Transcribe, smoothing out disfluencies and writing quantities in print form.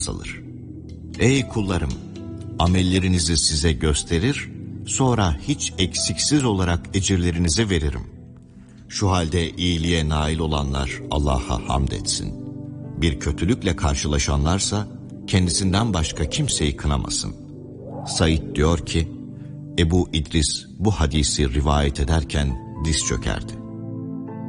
alır. Ey kullarım! Amellerinizi size gösterir, sonra hiç eksiksiz olarak ecirlerinizi veririm. Şu halde iyiliğe nail olanlar Allah'a hamd etsin. Bir kötülükle karşılaşanlarsa kendisinden başka kimseyi kınamasın. Said diyor ki, Ebu İdris bu hadisi rivayet ederken diz çökerdi.